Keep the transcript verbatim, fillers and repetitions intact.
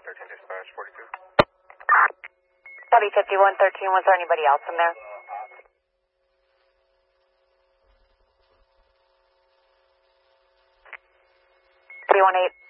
thirteen dispatch, forty-two. Copy fifty-one thirteen, was there anybody else in there? three one eight.